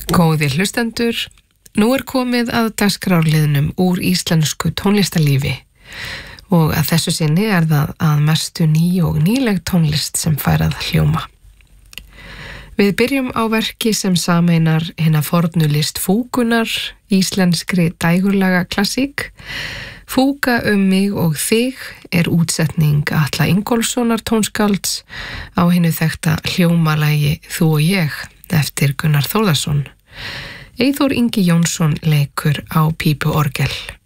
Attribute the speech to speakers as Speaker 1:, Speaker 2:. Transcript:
Speaker 1: Góðir hlustendur, nú komið að dagskrárliðnum úr íslensku tónlistarlífi og að þessu sinni það að mestu ný og nýleg tónlist sem fær að hljóma. Við byrjum á verki sem sameinar hina fornu list fúgunar, íslenskri dægurlaga klassík. Fúga mig og þig útsetning Atla Ingólfssonar tónskálds á hinu þekkta hljómalagi Þú og ég eftir Gunnar Þórðarson. Eyþór Ingi Jónsson leikur á pípuorgel.